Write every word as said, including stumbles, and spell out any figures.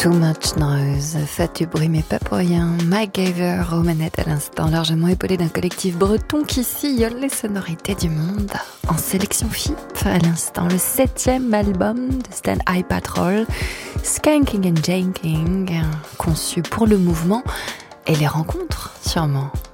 Too Much Noise, faites du bruit mais pas pour rien. MacGyver aux manettes à l'instant, largement épaulé d'un collectif breton qui sillonne les sonorités du monde. En sélection F I P, à l'instant, le septième album de Stand Eye Patrol, Skanking and Janking, conçu pour le mouvement et les rencontres, sûrement.